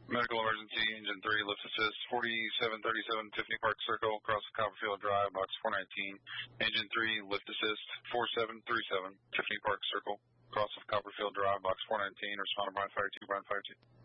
Medical emergency, engine 3, lift assist, 4737 Tiffany Park Circle, across Copperfield Drive, box 419. Engine 3, lift assist, 4737 Tiffany Park Circle, across Copperfield Drive, box 419. Responder Bryan Fire 2, Bryan Fire 2.